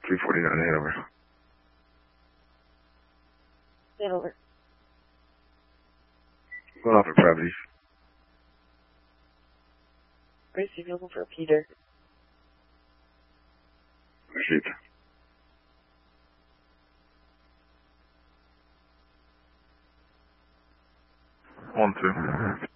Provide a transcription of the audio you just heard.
349 Hanover. Hanover. Going off at properties. Race available for Peter. Received. 1-2.